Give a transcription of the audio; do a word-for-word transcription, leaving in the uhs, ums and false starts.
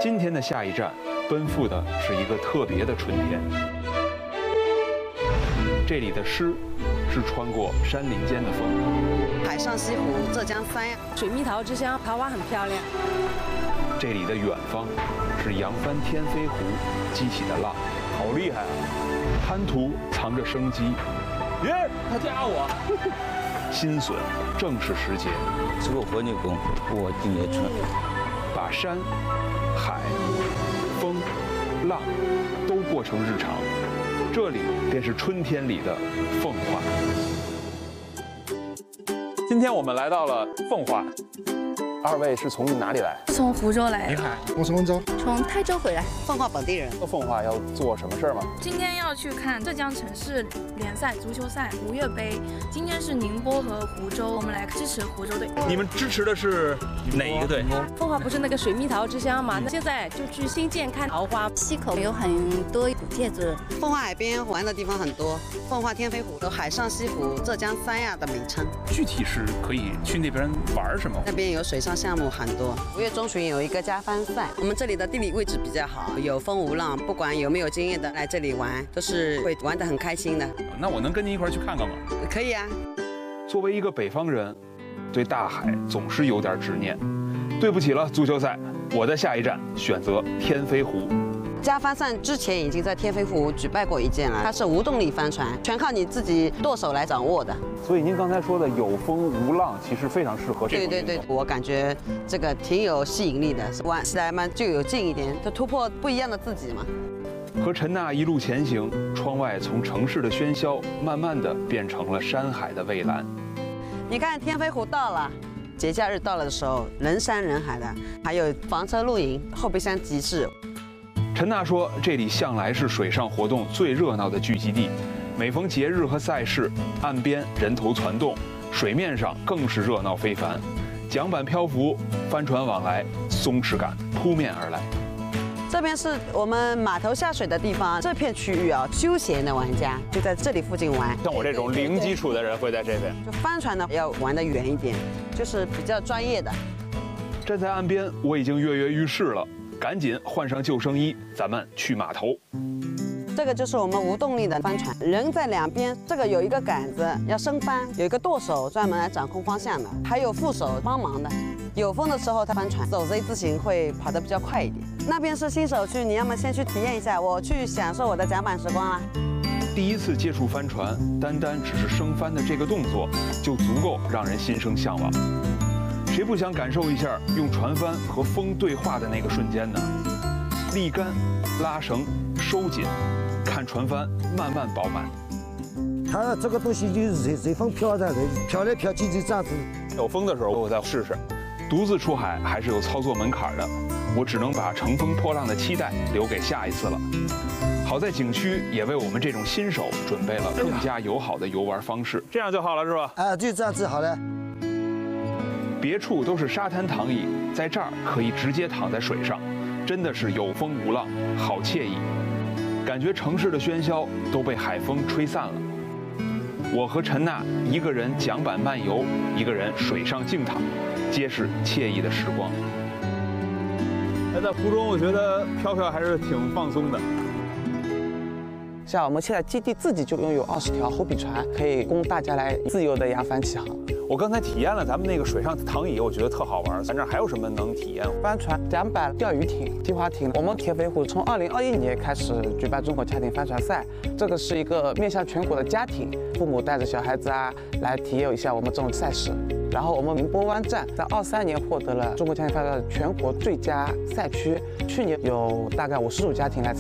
今天的下一站，奔赴的是一个特别的春天。这里的诗是穿过山林间的风， 海上西湖，浙江三亚， 水蜜桃之乡，桃花很漂亮。 这里的远方是扬帆天飞湖激起的浪，好厉害啊！滩涂藏着生机， 耶，他加我。 新笋正是时节， 锄禾日功，我今夜春。 把山、海、风、浪都过成日常，这里便是春天里的奉化。 今天我们来到了奉化，二位是从哪里来？ 从湖州来。 你好， 我从温州。 从泰州回来。 奉化本地人。 到奉化要做什么事儿吗？ 今天要去看浙江城市联赛足球赛吴越杯。今天是宁波和湖州，我们来支持湖州队。 你们支持的是哪一个队？ 奉化不是那个水蜜桃之乡嘛？那现在就去新建看桃花。 溪口有很多古建筑。 奉化海边玩的地方很多，奉化天飞湖有海上西湖、浙江三亚的名称。 具体是可以去那边玩什么？ 那边有水上项目很多。五月中旬有一个加帆赛，我们这里的地理位置比较好，有风无浪，不管有没有经验的来这里玩，都是会玩得很开心的。 那我能跟您一块儿去看看吗？ 可以啊。 作为一个北方人，对大海总是有点执念。对不起了，足球赛，我的下一站选择天飞湖。 加帆赛之前已经在天飞湖举办过一件了，它是无动力帆船，全靠你自己舵手来掌握的。 所以您刚才说的有风无浪，其实非常适合这种运动。 对对对，我感觉这个挺有吸引力的，玩起来嘛就有劲一点，就突破不一样的自己嘛。 和陈娜一路前行，窗外从城市的喧嚣，慢慢的变成了山海的蔚蓝。 你看天飞湖到了。节假日到了的时候，人山人海的，还有房车露营、后备箱集市。 陈娜说，这里向来是水上活动最热闹的聚集地，每逢节日和赛事，岸边人头攒动，水面上更是热闹非凡，桨板漂浮，帆船往来，松弛感扑面而来。 这边是我们码头下水的地方，这片区域啊，休闲的玩家就在这里附近玩。 像我这种零基础的人会在这边。 就帆船呢要玩得远一点，就是比较专业的。 站在岸边，我已经跃跃欲试了，赶紧换上救生衣，咱们去码头。 这个就是我们无动力的帆船，人在两边，这个有一个杆子要升帆，有一个舵手专门来掌控方向的，还有副手帮忙的。有风的时候，它帆船走 Z 字形会跑得比较快一点。那边是新手区，你要么先去体验一下，我去享受我的甲板时光啦。 第一次接触帆船，单单只是升帆的这个动作，就足够让人心生向往。谁不想感受一下用船帆和风对话的那个瞬间呢？立竿、拉绳、收紧，看船帆慢慢饱满。 它这个东西就是随随风飘的，飘来飘去就这样子。 有风的时候我再试试。独自出海还是有操作门槛的，我只能把乘风破浪的期待留给下一次了。好在景区也为我们这种新手准备了更加友好的游玩方式， 这样就好了是吧？ 啊，就这样子好了。 别处都是沙滩躺椅，在这儿可以直接躺在水上，真的是有风无浪，好惬意。感觉城市的喧嚣都被海风吹散了。我和陈娜一个人桨板漫游，一个人水上静躺，皆是惬意的时光。 在湖中，我觉得飘飘还是挺放松的。 像我们现在基地自己就拥有二十条湖比船，可以供大家来自由的扬帆起航。 我刚才体验了咱们那个水上躺椅，我觉得特好玩。咱这儿还有什么能体验？ 帆船、桨板、钓鱼艇、皮划艇。我们天飞湖从二零二一年开始举办中国家庭帆船赛，这个是一个面向全国的家庭，父母带着小孩子啊来体验一下我们这种赛事。然后我们宁波湾站在二三年获得了中国家庭帆船全国最佳赛区，去年有大概五十组家庭来参